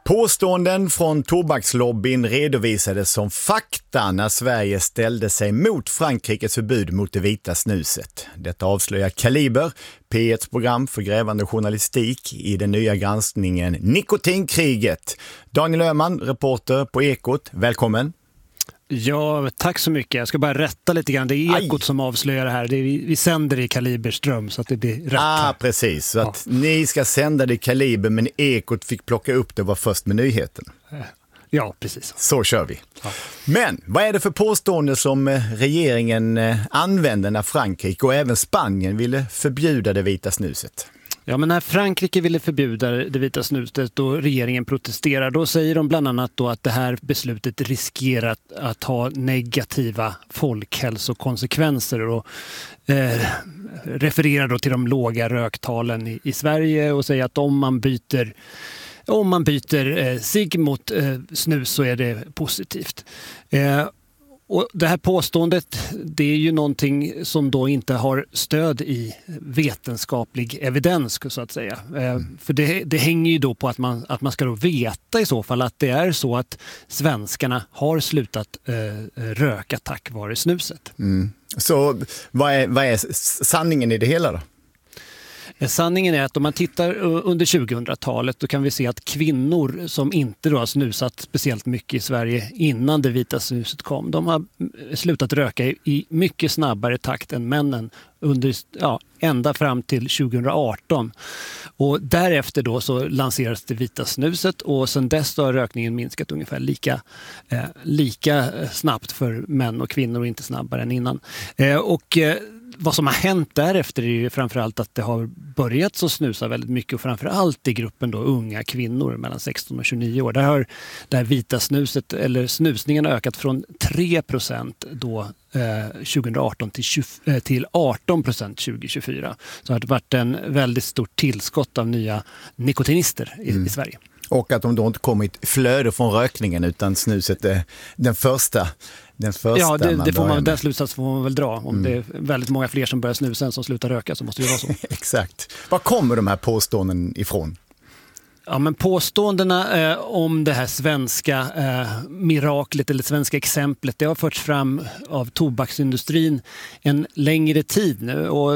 Påståenden från tobakslobbyn redovisades som fakta när Sverige ställde sig mot Frankrikes förbud mot det vita snuset. Detta avslöjar Kaliber, P1s program för grävande journalistik i den nya granskningen Nikotinkriget. Daniel Öhman, reporter på Ekot, välkommen. Ja, tack så mycket. Jag ska bara rätta lite grann. Det är Ekot som avslöjar det här. Vi sänder i Kalibers ström så att det blir rätt. Precis. Så att ni ska sända det i Kaliber, men Ekot fick plocka upp det var först med nyheten. Ja, precis. Så kör vi. Ja. Men vad är det för påstående som regeringen använde när Frankrike och även Spanien ville förbjuda det vita snuset? Ja, men när Frankrike ville förbjuda det vita snuset och regeringen protesterar, då säger de bland annat då att det här beslutet riskerar att ha negativa folkhälsokonsekvenser och refererar då till de låga röktalen i Sverige och säger att om man byter cigg mot snus så är det positivt. Och det här påståendet, det är ju någonting som då inte har stöd i vetenskaplig evidens så att säga. För det hänger ju då på att man ska då veta i så fall att det är så att svenskarna har slutat röka tack vare snuset. Så vad är sanningen i det hela då? Sanningen är att om man tittar under 2000-talet då kan vi se att kvinnor som inte då har snusat speciellt mycket i Sverige innan det vita snuset kom, de har slutat röka i mycket snabbare takt än männen ända fram till 2018. Och därefter då så lanserades det vita snuset och sedan dess har rökningen minskat ungefär lika snabbt för män och kvinnor och inte snabbare än innan. Vad som har hänt därefter är ju framförallt att det har börjat så snusa väldigt mycket och framförallt i gruppen då unga kvinnor mellan 16 och 29 år. Där har det här vita snuset eller snusningen ökat från 3% då 2018 till 18% 2024. Så har det varit en väldigt stort tillskott av nya nikotinister i Sverige. Och att de då inte kommit flöde från rökningen utan snuset är den första. Den slutsats får man väl dra. Om det är väldigt många fler som börjar snusa än som slutar röka så måste det vara så. Exakt. Var kommer de här påståenden ifrån? Ja, men påståendena om det här svenska miraklet eller svenska exemplet, det har förts fram av tobaksindustrin en längre tid nu och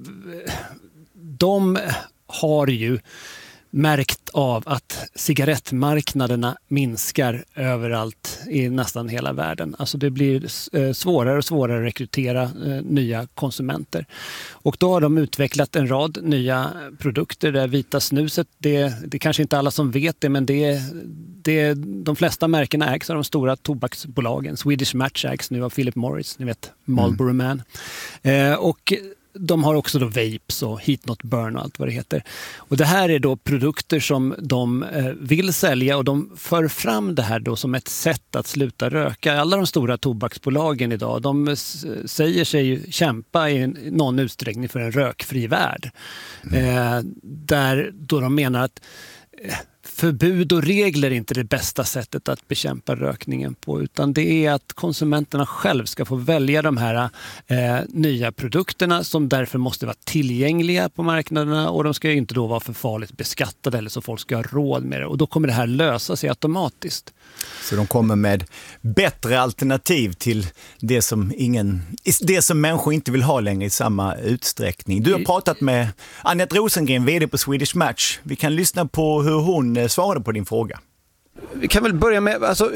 de har ju märkt av att cigarettmarknaderna minskar överallt i nästan hela världen. Alltså det blir svårare och svårare att rekrytera nya konsumenter. Och då har de utvecklat en rad nya produkter. Det vita snuset, det är kanske inte alla som vet det, men de flesta märkena ägs av de stora tobaksbolagen. Swedish Match ägs nu av Philip Morris, ni vet Marlboro Man. Och de har också då vapes och Heat Not Burn och allt vad det heter. Och det här är då produkter som de vill sälja och de för fram det här då som ett sätt att sluta röka. Alla de stora tobaksbolagen idag, de säger sig kämpa i någon utsträckning för en rökfri värld. Där då de menar att förbud och regler är inte det bästa sättet att bekämpa rökningen på, utan det är att konsumenterna själv ska få välja de här nya produkterna som därför måste vara tillgängliga på marknaderna och de ska ju inte då vara för farligt beskattade eller så folk ska ha råd med det och då kommer det här lösa sig automatiskt. Så de kommer med bättre alternativ till det som människor inte vill ha längre i samma utsträckning. Du har pratat med Anette Rosengren, vd på Swedish Match. Vi kan lyssna på hur hon svarade på din fråga. Vi kan väl börja med, alltså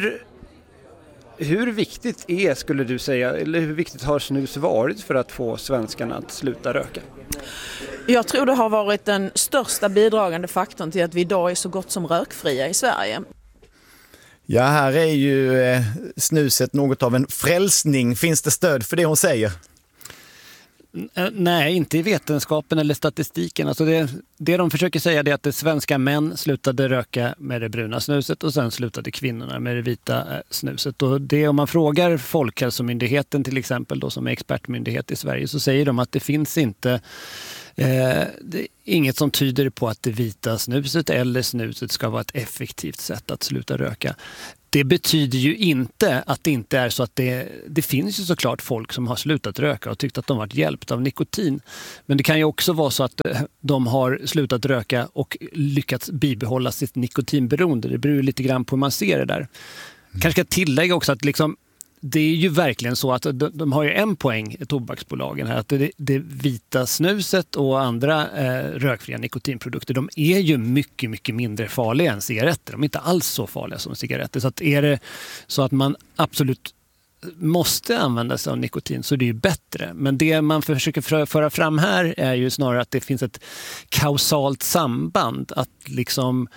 hur viktigt skulle du säga, eller hur viktigt har snus varit för att få svenskarna att sluta röka? Jag tror det har varit den största bidragande faktorn till att vi idag är så gott som rökfria i Sverige. Ja, här är ju snuset något av en frälsning. Finns det stöd för det hon säger? Nej, inte i vetenskapen eller statistiken. Alltså det de försöker säga är att det svenska män slutade röka med det bruna snuset och sen slutade kvinnorna med det vita snuset. Och det, om man frågar Folkhälsomyndigheten till exempel då, som är expertmyndighet i Sverige, så säger de att det finns inte det är inget som tyder på att det vita snuset eller snuset ska vara ett effektivt sätt att sluta röka. Det betyder ju inte att det inte är så att det finns ju såklart folk som har slutat röka och tyckt att de varit hjälpta av nikotin. Men det kan ju också vara så att de har slutat röka och lyckats bibehålla sitt nikotinberoende. Det beror lite grann på hur man ser det där. Kanske ska tillägga också att liksom, det är ju verkligen så att de har ju en poäng i tobaksbolagen här, att det vita snuset och andra rökfria nikotinprodukter, de är ju mycket, mycket mindre farliga än cigaretter. De är inte alls så farliga som cigaretter. Så att är det så att man absolut måste använda sig av nikotin så är det ju bättre. Men det man försöker föra fram här är ju snarare att det finns ett kausalt samband. Att liksom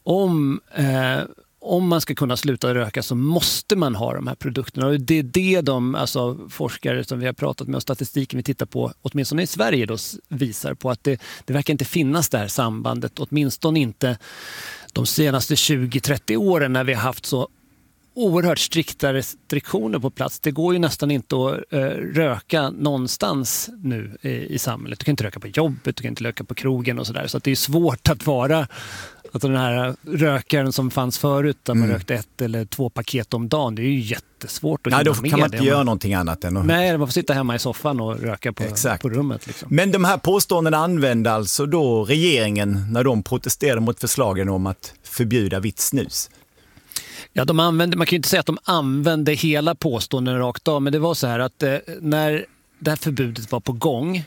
om man ska kunna sluta röka så måste man ha de här produkterna. Och det är det de forskare som vi har pratat med och statistiken vi tittar på, åtminstone i Sverige, då, visar på att det verkar inte finnas det här sambandet. Åtminstone inte de senaste 20-30 åren när vi har haft så oerhört strikta restriktioner på plats. Det går ju nästan inte att röka någonstans nu i samhället. Du kan inte röka på jobbet, du kan inte röka på krogen och sådär. Så att det är svårt att vara att den här rökaren som fanns förut där man rökte 1 eller 2 paket om dagen, det är ju jättesvårt att då kan man inte göra någonting annat än Nej, man får sitta hemma i soffan och röka på rummet. Liksom. Men de här påståendena använde alltså då regeringen när de protesterade mot förslagen om att förbjuda vitt snus? Ja, man kan ju inte säga att de använde hela påståenden rakt av, men det var så här att när det här förbudet var på gång,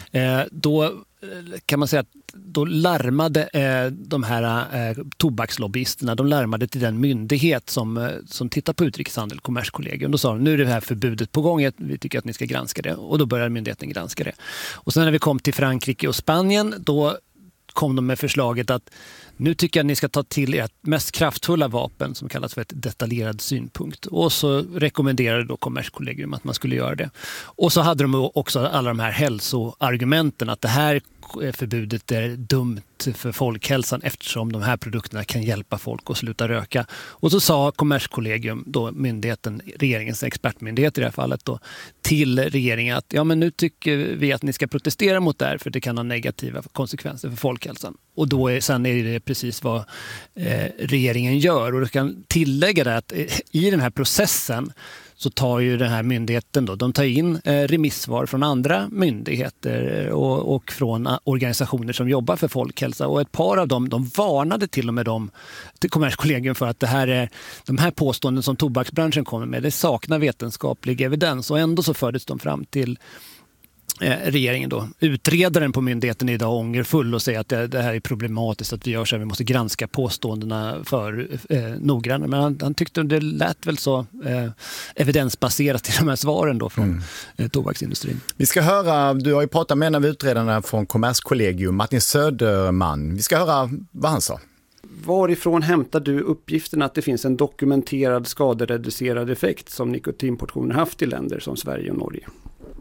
då kan man säga att då larmade de här tobakslobbyisterna, de larmade till den myndighet som tittar på utrikeshandel, Kommerskollegium. Då sa de, nu är det här förbudet på gång, vi tycker att ni ska granska det. Och då började myndigheten granska det. Och sen när vi kom till Frankrike och Spanien, då kom de med förslaget att nu tycker jag att ni ska ta till ert mest kraftfulla vapen som kallas för ett detaljerad synpunkt. Och så rekommenderade då Kommerskollegium att man skulle göra det. Och så hade de också alla de här hälsoargumenten att det här förbudet är dumt för folkhälsan eftersom de här produkterna kan hjälpa folk att sluta röka. Och så sa Kommerskollegium, då myndigheten, regeringens expertmyndighet i det här fallet då, till regeringen att ja, men nu tycker vi att ni ska protestera mot det här för det kan ha negativa konsekvenser för folkhälsan. Och då sen är det precis vad regeringen gör. Och du kan tillägga det att i den här processen så tar ju den här myndigheten då, de tar in remissvar från andra myndigheter och från organisationer som jobbar för folkhälsa. Och ett par av dem, de varnade till och med till Kommerskollegium för att det här är, de här påståenden som tobaksbranschen kommer med, det saknar vetenskaplig evidens. Och ändå så fördes de fram till regeringen då. Utredaren på myndigheten är idag ångerfull och säger att det här är problematiskt att vi gör så här, vi måste granska påståendena för noggrant. Men han tyckte det lät väl så evidensbaserat i de här svaren då från tobaksindustrin. Vi ska höra, du har ju pratat med en av utredarna från Kommerskollegium, Martin Söderman. Vi ska höra vad han sa. Varifrån hämtar du uppgiften att det finns en dokumenterad skadereducerad effekt som nikotinportioner haft i länder som Sverige och Norge?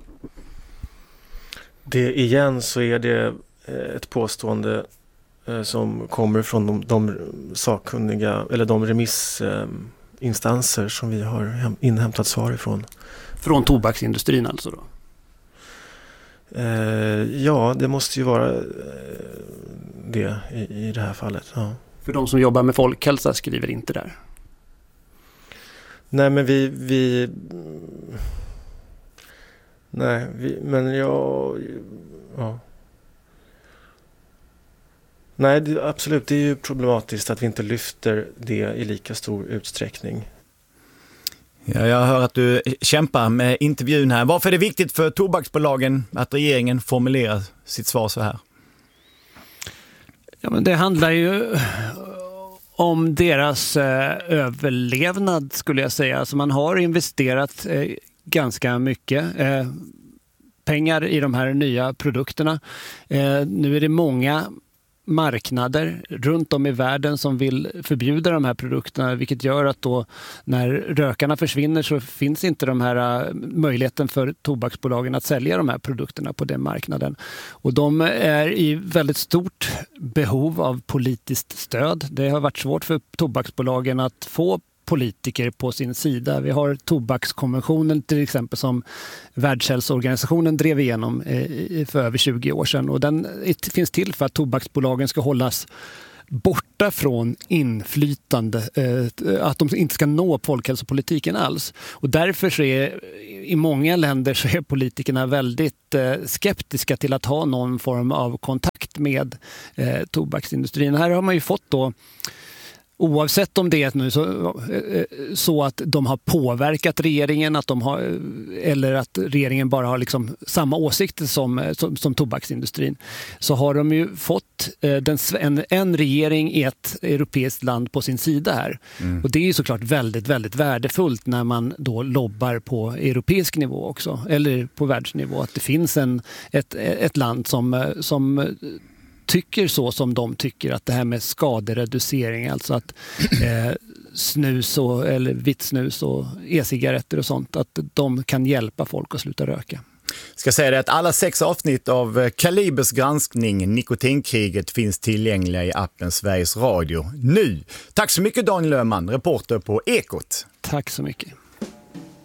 Det igen så är det ett påstående som kommer från de sakkunniga eller de remissinstanser som vi har inhämtat svar ifrån. Från tobaksindustrin alltså då? Ja, det måste ju vara det i det här fallet. Ja. För de som jobbar med folkhälsa skriver inte där? Nej, men ja. Nej, absolut. Det är ju problematiskt att vi inte lyfter det i lika stor utsträckning. Ja, jag hör att du kämpar med intervjun här. Varför är det viktigt för tobaksbolagen att regeringen formulerar sitt svar så här? Ja, men det handlar ju om deras överlevnad skulle jag säga. Alltså man har investerat ganska mycket pengar i de här nya produkterna. Nu är det många marknader runt om i världen som vill förbjuda de här produkterna, vilket gör att då när rökarna försvinner så finns inte de här möjligheten för tobaksbolagen att sälja de här produkterna på den marknaden. Och de är i väldigt stort behov av politiskt stöd. Det har varit svårt för tobaksbolagen att få politiker på sin sida. Vi har tobakskonventionen till exempel som Världshälsoorganisationen drev igenom för över 20 år sedan. Och den finns till för att tobaksbolagen ska hållas borta från inflytande, att de inte ska nå folkhälsopolitiken alls. Och därför så är i många länder så är politikerna väldigt skeptiska till att ha någon form av kontakt med tobaksindustrin. Här har man ju fått då, oavsett om det är nu så att de har påverkat regeringen, att de har, eller att regeringen bara har liksom samma åsikter som tobaksindustrin, så har de ju fått en regering i ett europeiskt land på sin sida här. Och det är ju såklart väldigt, väldigt värdefullt när man då lobbar på europeisk nivå också, eller på världsnivå, att det finns ett land som tycker så som de tycker, att det här med skadereducering, alltså att snus eller vitt snus och e-cigaretter och sånt, att de kan hjälpa folk att sluta röka. Ska säga det att alla 6 avsnitt av Kalibers granskning Nikotinkriget finns tillgängliga i appen Sveriges Radio nu. Tack så mycket Daniel Öhman, reporter på Ekot. Tack så mycket.